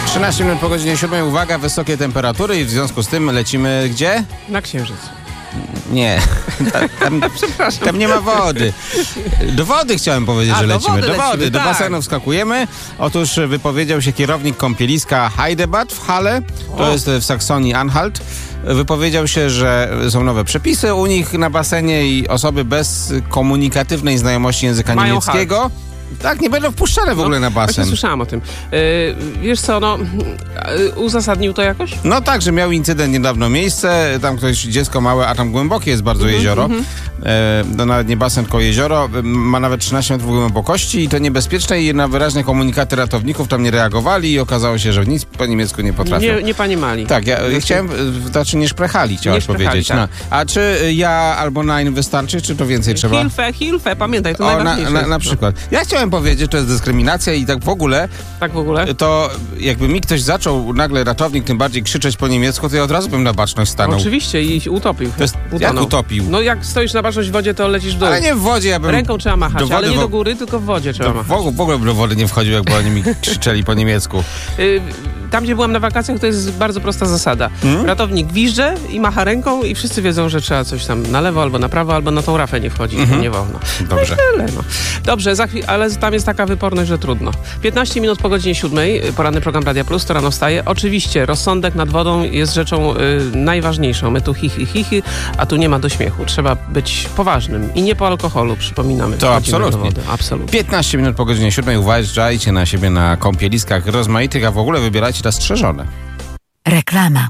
13 minut po godzinie 7. Uwaga, wysokie temperatury i w związku z tym lecimy gdzie? Na Księżyc. Nie, tam nie ma wody. Do wody chciałem powiedzieć, że lecimy. Do wody, do basenu wskakujemy. Otóż wypowiedział się kierownik kąpieliska Heidebad w Halle, to jest w Saksonii-Anhalt. Wypowiedział się, że są nowe przepisy u nich na basenie i osoby bez komunikatywnej znajomości języka niemieckiego tak, nie będą wpuszczane w ogóle na basen. Właśnie słyszałam o tym. Wiesz co, uzasadnił to jakoś? No tak, że miał incydent niedawno miejsce, tam ktoś, dziecko małe, a tam głębokie jest bardzo jezioro. To nawet nie basen, tylko jezioro. Ma nawet 13 metrów głębokości i to niebezpieczne i na wyraźne komunikaty ratowników tam nie reagowali i okazało się, że nic po niemiecku nie potrafią. Nie paniemali. Tak, ja chciałem, znaczy nie szprechali, chciałaś powiedzieć. Tak. No. A czy ja albo nein wystarczy, czy to więcej trzeba? Hilfe, pamiętaj, to najważniejsze. Na przykład. Ja chciałem powiedzieć, że to jest dyskryminacja i tak w ogóle, to jakby mi ktoś zaczął, nagle ratownik tym bardziej krzyczeć po niemiecku, to ja od razu bym na baczność stanął. Oczywiście i utopił. Jak utopił? No jak stoisz na baczność w wodzie, to lecisz w dół. Ale nie w wodzie, ja bym... Ręką trzeba machać, ale nie do góry, tylko w wodzie trzeba machać. W ogóle bym do wody nie wchodził, jakby oni mi krzyczeli po niemiecku. Tam, gdzie byłam na wakacjach, to jest bardzo prosta zasada. Ratownik gwizdże i macha ręką i wszyscy wiedzą, że trzeba coś tam na lewo, albo na prawo, albo na tą rafę nie wchodzić, nie wolno. Dobrze. No. Dobrze, ale tam jest taka wyporność, że trudno. 15 minut po godzinie 7, poranny program Radia Plus, to rano wstaje. Oczywiście rozsądek nad wodą jest rzeczą najważniejszą. My tu hi, a tu nie ma do śmiechu. Trzeba być poważnym i nie po alkoholu, przypominamy. To absolutnie. 15 minut po godzinie 7, uważajcie na siebie na kąpieliskach rozmaitych, a w ogóle wybierajcie strzeżone. Reklama.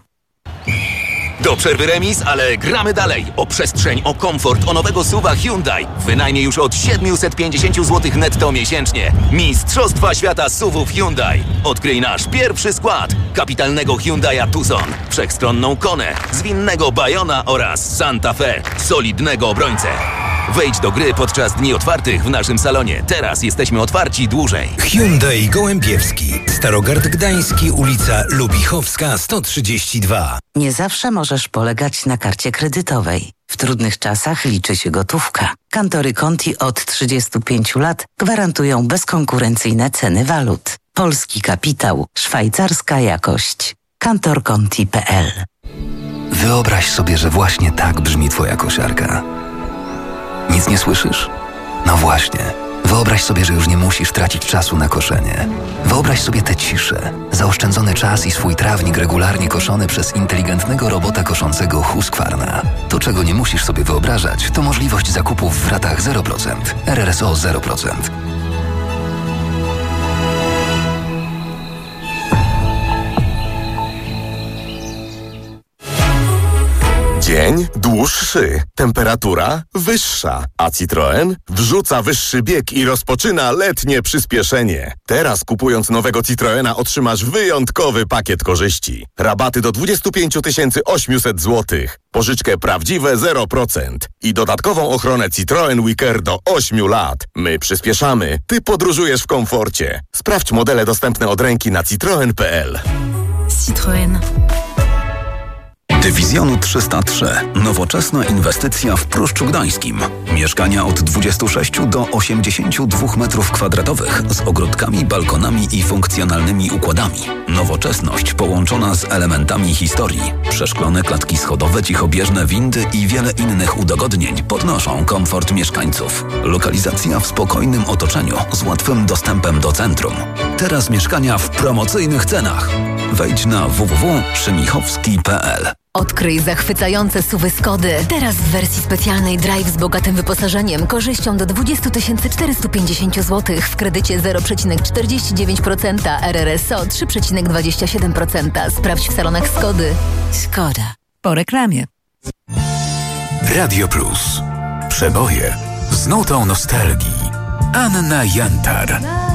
Do przerwy remis, ale gramy dalej. O przestrzeń, o komfort, o nowego SUV-a Hyundai. Wynajmie już od 750 zł netto miesięcznie. Mistrzostwa świata SUV-ów Hyundai. Odkryj nasz pierwszy skład. Kapitalnego Hyundai'a Tucson, wszechstronną Konę, zwinnego Bayona oraz Santa Fe, solidnego obrońcę. Wejdź do gry podczas dni otwartych w naszym salonie. Teraz jesteśmy otwarci dłużej. Hyundai Gołębiewski, Starogard Gdański, ulica Lubichowska 132. Nie zawsze możesz polegać na karcie kredytowej. W trudnych czasach liczy się gotówka. Kantory Conti od 35 lat gwarantują bezkonkurencyjne ceny walut. Polski kapitał, szwajcarska jakość. kantorconti.pl. Wyobraź sobie, że właśnie tak brzmi twoja kosiarka. Nic nie słyszysz? No właśnie. Wyobraź sobie, że już nie musisz tracić czasu na koszenie. Wyobraź sobie tę ciszę, zaoszczędzony czas i swój trawnik regularnie koszony przez inteligentnego robota koszącego Husqvarna. To, czego nie musisz sobie wyobrażać, to możliwość zakupów w ratach 0%, RRSO 0%. Dzień dłuższy, temperatura wyższa, a Citroen wrzuca wyższy bieg i rozpoczyna letnie przyspieszenie. Teraz kupując nowego Citroena otrzymasz wyjątkowy pakiet korzyści. Rabaty do 25 800 zł, pożyczkę prawdziwe 0% i dodatkową ochronę Citroen WeCare do 8 lat. My przyspieszamy, ty podróżujesz w komforcie. Sprawdź modele dostępne od ręki na citroen.pl. Citroen. Dywizjonu 303. Nowoczesna inwestycja w Pruszczu Gdańskim. Mieszkania od 26 do 82 metrów kwadratowych z ogródkami, balkonami i funkcjonalnymi układami. Nowoczesność połączona z elementami historii. Przeszklone klatki schodowe, cichobieżne windy i wiele innych udogodnień podnoszą komfort mieszkańców. Lokalizacja w spokojnym otoczeniu z łatwym dostępem do centrum. Teraz mieszkania w promocyjnych cenach. Wejdź na www.szymichowski.pl. Odkryj zachwycające SUV-y Skody. Teraz w wersji specjalnej Drive z bogatym wyposażeniem, korzyścią do 20 450 zł w kredycie 0,49%, RRSO 3,27%. Sprawdź w salonach Skody. Skoda. Po reklamie. Radio Plus. Przeboje z nutą nostalgii. Anna Jantar.